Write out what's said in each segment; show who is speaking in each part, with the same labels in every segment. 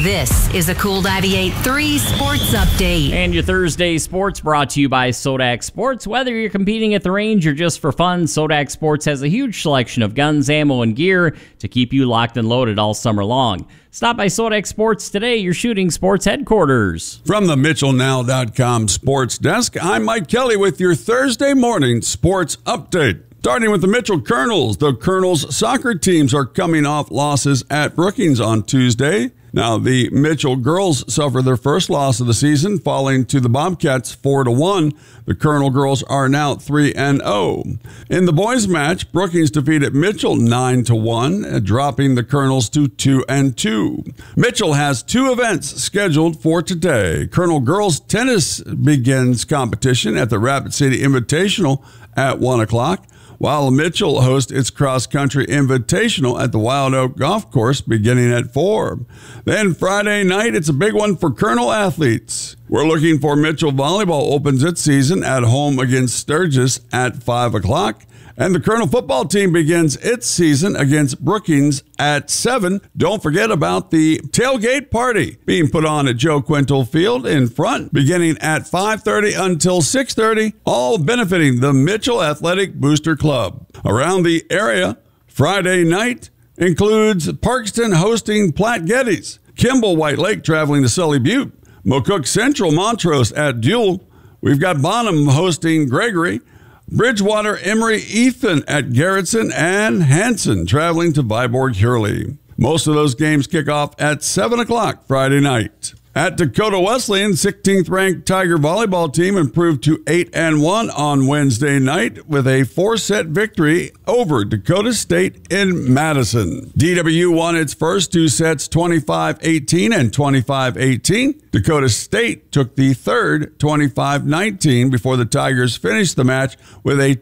Speaker 1: This is a Cool 98.3 Sports Update.
Speaker 2: And your Thursday sports brought to you by Sodak Sports. Whether you're competing at the range or just for fun, Sodak Sports has a huge selection of guns, ammo, and gear to keep you locked and loaded all summer long. Stop by Sodak Sports today, your shooting sports headquarters.
Speaker 3: From the MitchellNow.com sports desk, I'm Mike Kelly with your Thursday morning sports update. Starting with the Mitchell Colonels. The Colonels soccer teams are coming off losses at Brookings on Tuesday. Now, the Mitchell girls suffered their first loss of the season, falling to the Bobcats 4-1. The Colonel girls are now 3-0. In the boys match, Brookings defeated Mitchell 9-1, dropping the Colonels to 2-2. Mitchell has two events scheduled for today. Colonel girls tennis begins competition at the Rapid City Invitational at 1 o'clock. While Mitchell hosts its cross-country invitational at the Wild Oak Golf Course beginning at 4. Then Friday night, it's a big one for Colonel athletes. We're looking for Mitchell Volleyball opens its season at home against Sturgis at 5 o'clock. And the Colonel football team begins its season against Brookings at 7. Don't forget about the tailgate party being put on at Joe Quintal Field in front, beginning at 5:30 until 6:30, all benefiting the Mitchell Athletic Booster Club. Around the area, Friday night includes Parkston hosting Platte Geddes, Kimball White Lake traveling to Sully Butte, McCook Central Montrose at Duel. We've got Bonham hosting Gregory, Bridgewater, Emory, Ethan at Garrettson, and Hanson traveling to Viborg Hurley. Most of those games kick off at 7 o'clock Friday night. At Dakota Wesleyan, 16th ranked Tiger volleyball team improved to 8-1 on Wednesday night with a 4-set victory over Dakota State in Madison. DW won its first two sets 25-18 and 25-18. Dakota State took the third 25-19 before the Tigers finished the match with a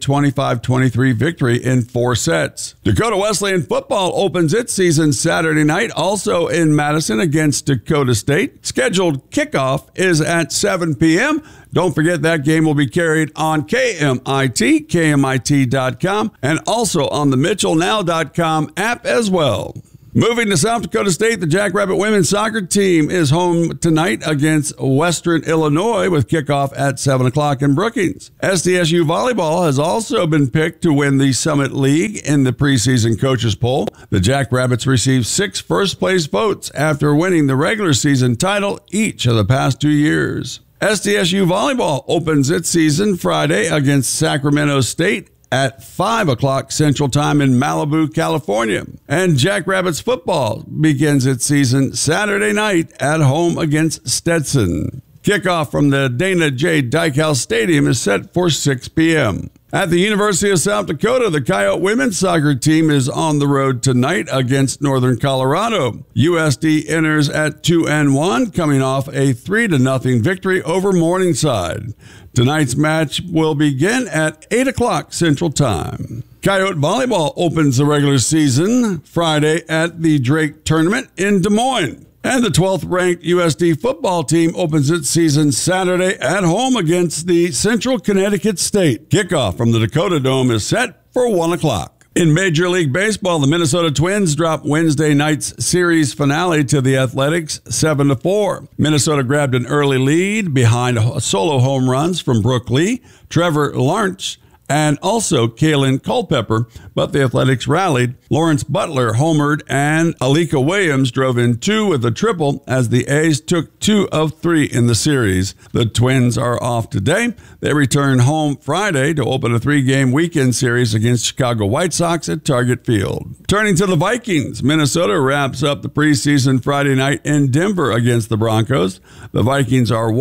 Speaker 3: 25-23 victory in 4 sets. Dakota Wesleyan football opens its season Saturday night, also in Madison against Dakota State. Scheduled kickoff is at 7 p.m. Don't forget that game will be carried on KMIT, KMIT.com, and also on the MitchellNow.com app as well. Moving to South Dakota State, the Jackrabbit women's soccer team is home tonight against Western Illinois with kickoff at 7 o'clock in Brookings. SDSU volleyball has also been picked to win the Summit League in the preseason coaches poll. The Jackrabbits received 6 first-place votes after winning the regular season title each of the past 2 years. SDSU volleyball opens its season Friday against Sacramento State at 5 o'clock Central Time in Malibu, California. And Jackrabbits football begins its season Saturday night at home against Stetson. Kickoff from the Dana J. Dykhouse Stadium is set for 6 p.m. At the University of South Dakota, the Coyote women's soccer team is on the road tonight against Northern Colorado. USD enters at 2-1, coming off a 3-0 victory over Morningside. Tonight's match will begin at 8 o'clock Central Time. Coyote volleyball opens the regular season Friday at the Drake Tournament in Des Moines. And the 12th ranked USD football team opens its season Saturday at home against the Central Connecticut State. Kickoff from the Dakota Dome is set for 1 o'clock. In Major League Baseball, the Minnesota Twins dropped Wednesday night's series finale to the Athletics 7-4. Minnesota grabbed an early lead behind solo home runs from Brooke Lee, Trevor Lawrence, and also Kalen Culpepper, but the Athletics rallied. Lawrence Butler homered, and Alika Williams drove in 2 with a triple as the A's took 2 of 3 in the series. The Twins are off today. They return home Friday to open a 3-game weekend series against Chicago White Sox at Target Field. Turning to the Vikings, Minnesota wraps up the preseason Friday night in Denver against the Broncos. The Vikings are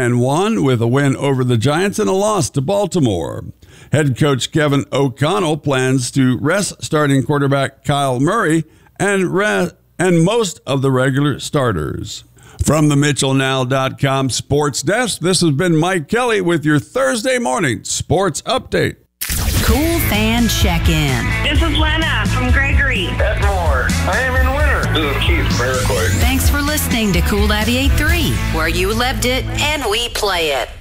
Speaker 3: 1-1 with a win over the Giants and a loss to Baltimore. Head coach Kevin O'Connell plans to rest starting quarterback Kyle Murray and most of the regular starters. From the MitchellNow.com sports desk, this has been Mike Kelly with your Thursday morning sports update.
Speaker 1: Cool Fan Check-In.
Speaker 4: This is Lena from Gregory.
Speaker 5: Ed Moore. I am in winter. This is Keith from Iroquois.
Speaker 1: Thanks for listening to Cool 98.3, where you lived it and we play it.